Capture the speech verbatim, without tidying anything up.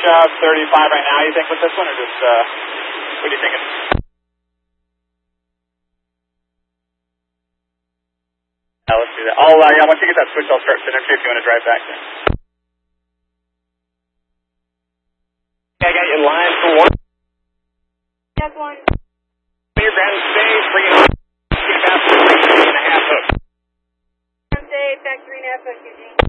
uh, thirty-five right now, you think, with this one, or just, uh, what are you thinking? Yeah, let's do that. I'll, uh, yeah, once you get that switch, I'll start sending you if you want to drive back then. Okay, I got you in line for one. That's one. Your ground stay, three and a half, three and a half hook. Ground stay, back three and a half hook, Eugene.